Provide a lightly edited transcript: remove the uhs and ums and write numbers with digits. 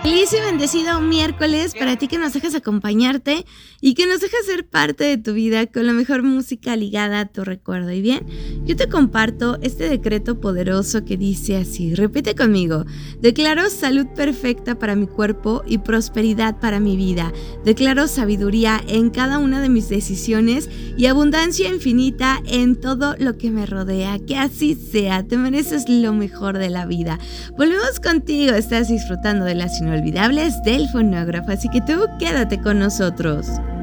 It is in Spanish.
Feliz y bendecido miércoles para ti que nos dejas acompañarte y que nos dejas ser parte de tu vida con la mejor música ligada a tu recuerdo. Y bien, yo te comparto este decreto poderoso que dice así, repite conmigo: declaro salud perfecta para mi cuerpo y prosperidad para mi vida. Declaro sabiduría en cada una de mis decisiones y abundancia infinita en todo lo que me rodea. Que así sea, te mereces lo mejor de la vida. Volvemos contigo, estás disfrutando de las inolvidables del fonógrafo, así que tú quédate con nosotros.